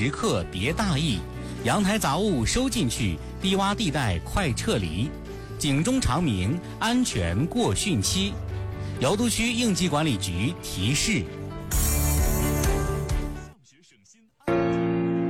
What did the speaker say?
时刻别大意，阳台杂物收进去，低洼地带快撤离。警钟长鸣，安全过汛期。瑶都区应急管理局提示。